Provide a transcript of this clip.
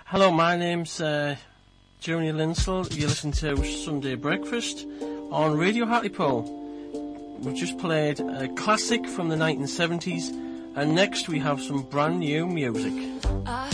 Hello, my name's Joni Linsell. You listen to Sunday Breakfast on Radio Hartlepool. We've just played a classic from the 1970s, and next we have some brand new music.